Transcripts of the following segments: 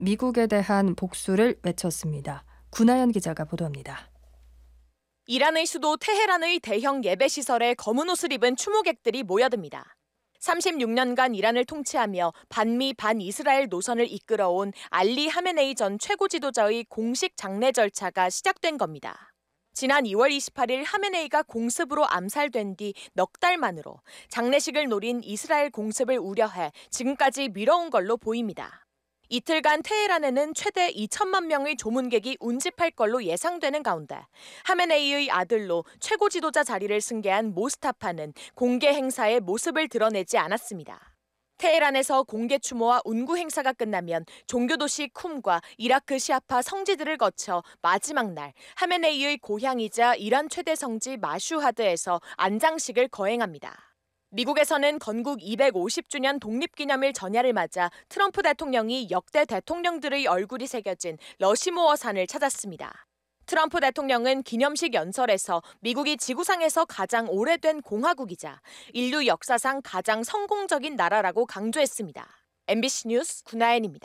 미국에 대한 복수를 외쳤습니다. 구나연 기자가 보도합니다. 이란의 수도 테헤란의 대형 예배시설에 검은 옷을 입은 추모객들이 모여듭니다. 36년간 이란을 통치하며 반미 반이스라엘 노선을 이끌어온 알리 하메네이 전 최고 지도자의 공식 장례 절차가 시작된 겁니다. 지난 2월 28일 하메네이가 공습으로 암살된 뒤 넉 달 만으로 장례식을 노린 이스라엘 공습을 우려해 지금까지 미뤄온 걸로 보입니다. 이틀간 테헤란에는 최대 2천만 명의 조문객이 운집할 걸로 예상되는 가운데 하메네이의 아들로 최고 지도자 자리를 승계한 모스타파는 공개 행사에 모습을 드러내지 않았습니다. 테헤란에서 공개 추모와 운구 행사가 끝나면 종교도시 쿰과 이라크 시아파 성지들을 거쳐 마지막 날 하메네이의 고향이자 이란 최대 성지 마슈하드에서 안장식을 거행합니다. 미국에서는 건국 250주년 독립기념일 전야를 맞아 트럼프 대통령이 역대 대통령들의 얼굴이 새겨진 러시모어 산을 찾았습니다. 트럼프 대통령은 기념식 연설에서 미국이 지구상에서 가장 오래된 공화국이자 인류 역사상 가장 성공적인 나라라고 강조했습니다. MBC 뉴스 구나연입니다.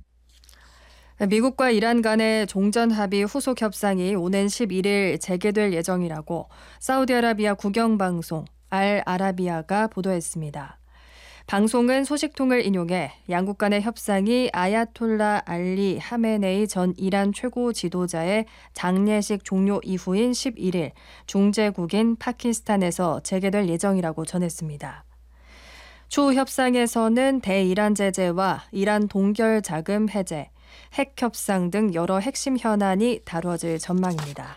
미국과 이란 간의 종전합의 후속 협상이 오는 11일 재개될 예정이라고 사우디아라비아 국영방송 알 아라비아가 보도했습니다. 방송은 소식통을 인용해 양국 간의 협상이 아야톨라 알리 하메네이 전 이란 최고 지도자의 장례식 종료 이후인 11일 중재국인 파키스탄에서 재개될 예정이라고 전했습니다. 추후 협상에서는 대이란 제재와 이란 동결 자금 해제, 핵 협상 등 여러 핵심 현안이 다뤄질 전망입니다.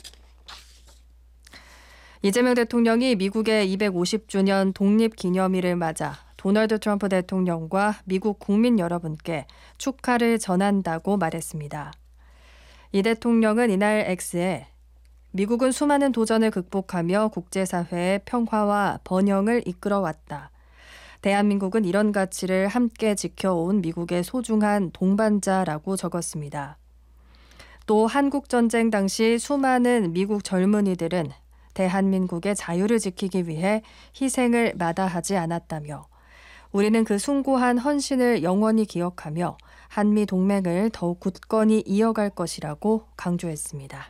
이재명 대통령이 미국의 250주년 독립기념일을 맞아 도널드 트럼프 대통령과 미국 국민 여러분께 축하를 전한다고 말했습니다. 이 대통령은 이날 X에 미국은 수많은 도전을 극복하며 국제사회의 평화와 번영을 이끌어왔다. 대한민국은 이런 가치를 함께 지켜온 미국의 소중한 동반자라고 적었습니다. 또 한국전쟁 당시 수많은 미국 젊은이들은 대한민국의 자유를 지키기 위해 희생을 마다하지 않았다며 우리는 그 숭고한 헌신을 영원히 기억하며 한미 동맹을 더욱 굳건히 이어갈 것이라고 강조했습니다.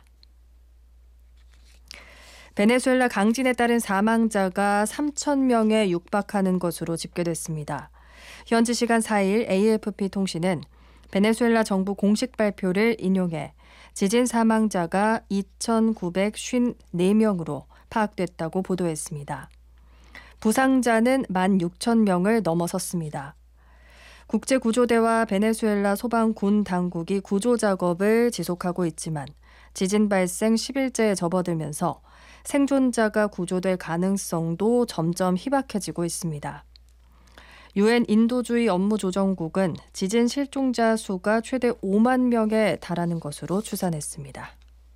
베네수엘라 강진에 따른 사망자가 3,000명에 육박하는 것으로 집계됐습니다. 현지 시간 4일 AFP 통신은 베네수엘라 정부 공식 발표를 인용해 지진 사망자가 2,954명으로 파악됐다고 보도했습니다. 부상자는 16,000명을 넘어섰습니다. 국제구조대와 베네수엘라 소방군 당국이 구조 작업을 지속하고 있지만 지진 발생 10일째에 접어들면서 생존자가 구조될 가능성도 점점 희박해지고 있습니다. UN 인도주의 업무조정국은 지진 실종자 수가 최대 5만 명에 달하는 것으로 추산했습니다.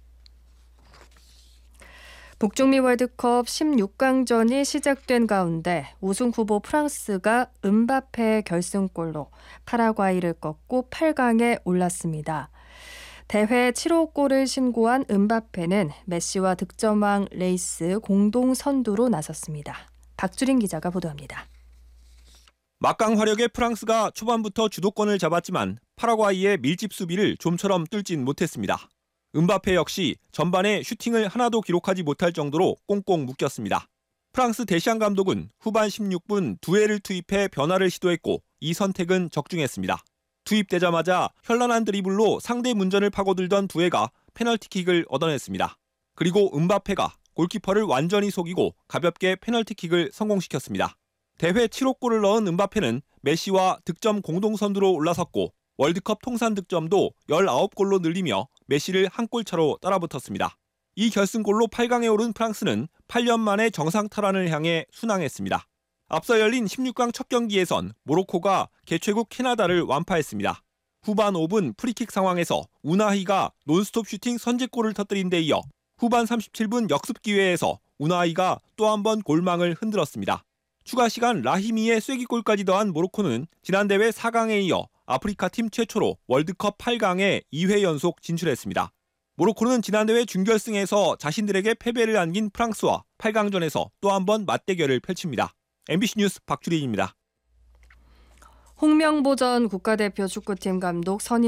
북중미 월드컵 16강전이 시작된 가운데 우승 후보 프랑스가 음바페의 결승골로 파라과이를 꺾고 8강에 올랐습니다. 대회 7호 골을 신고한 음바페는 메시와 득점왕 레이스 공동 선두로 나섰습니다. 박주린 기자가 보도합니다. 막강 화력의 프랑스가 초반부터 주도권을 잡았지만 파라과이의 밀집 수비를 좀처럼 뚫진 못했습니다. 음바페 역시 전반에 슈팅을 하나도 기록하지 못할 정도로 꽁꽁 묶였습니다. 프랑스 데시앙 감독은 후반 16분 두에를 투입해 변화를 시도했고 이 선택은 적중했습니다. 투입되자마자 현란한 드리블로 상대 문전을 파고들던 두에가 페널티킥을 얻어냈습니다. 그리고 음바페가 골키퍼를 완전히 속이고 가볍게 페널티킥을 성공시켰습니다. 대회 7호 골을 넣은 음바페는 메시와 득점 공동선두로 올라섰고 월드컵 통산 득점도 19골로 늘리며 메시를 한 골 차로 따라붙었습니다. 이 결승골로 8강에 오른 프랑스는 8년 만에 정상 탈환을 향해 순항했습니다. 앞서 열린 16강 첫 경기에선 모로코가 개최국 캐나다를 완파했습니다. 후반 5분 프리킥 상황에서 우나히가 논스톱 슈팅 선제골을 터뜨린 데 이어 후반 37분 역습 기회에서 우나히가 또 한 번 골망을 흔들었습니다. 추가 시간 라히미의 쐐기골까지 더한 모로코는 지난 대회 4강에 이어 아프리카 팀 최초로 월드컵 8강에 2회 연속 진출했습니다. 모로코는 지난 대회 준결승에서 자신들에게 패배를 안긴 프랑스와 8강전에서 또 한 번 맞대결을 펼칩니다. MBC 뉴스 박주린입니다. 홍명보 전 국가대표 축구팀 감독 선임